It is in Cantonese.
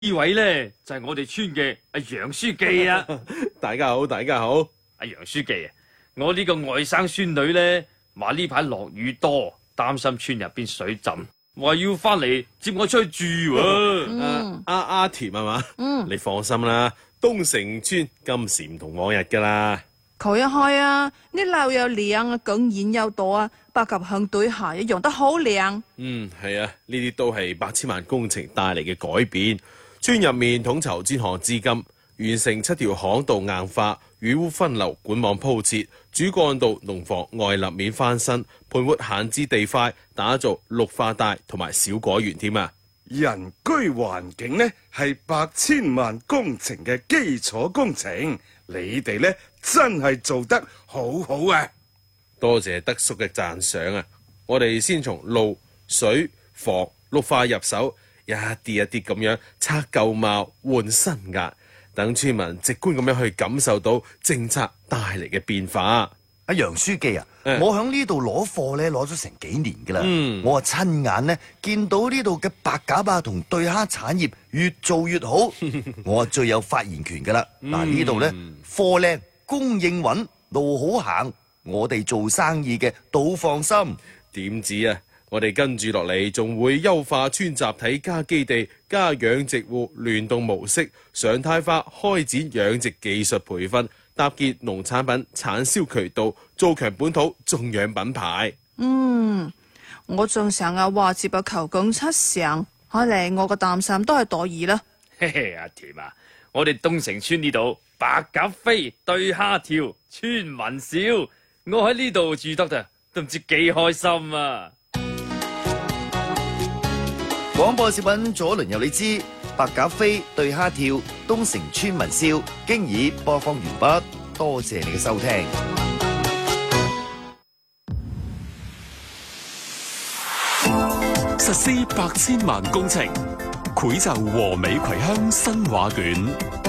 呢位咧就係我哋村嘅阿楊書記啊！ 大家好，大家好。 阿楊書記啊，我呢個外甥孫女咧話呢排落雨多，擔心村入邊水浸，話要翻嚟接我出去住喎。 阿田係嘛？你放心啦，東城村今時唔同往日噶啦。 佢一開啊，啲樓又靚啊，更然又多啊，白鴿向對下一樣得好靚。 係啊，呢啲都係8千萬工程帶嚟嘅改變。村入面統籌專項資金，完成7條巷道硬化、雨污分流管網鋪設、主幹道農房外立面翻新、盤活閒置地塊，打造綠化帶同埋小果園添啊！ 人居環境呢係8千萬工程嘅基礎工程，你哋呢真係做得好好啊！ 多謝德叔嘅讚賞啊！我哋先從路、水、房、綠化入手，一啲一啲咁樣拆舊貌換新額，等村民直觀咁樣去感受到政策帶嚟嘅變化。 阿楊書記啊，我響呢度攞貨咧攞咗成幾年噶啦，我啊親眼咧見到呢度嘅白鴿啊同對蝦產業越做越好，我啊最有發言權噶啦。嗱，呢度咧貨靚供應穩，路好行，我哋做生意嘅都放心。 點止啊！我哋跟住落嚟仲會優化村集體加基地加養殖戶聯動模式，常態化開展養殖技術培訓，搭建農產品產銷渠道，做強本土種養品牌。 我仲成日話接個求工七成，睇嚟我個擔心都係多疑啦。 嘿嘿，阿田啊，我哋東城村呢度白鴿飛，對蝦跳，村民笑，我喺呢度住得都唔知幾開心啊！ 廣播小品左輪由你知，白鴿飛，對蝦跳，東城村民笑，經已播放完畢，多謝你嘅收聽。 實施8千萬工程，繪就和美葵鄉新畫卷。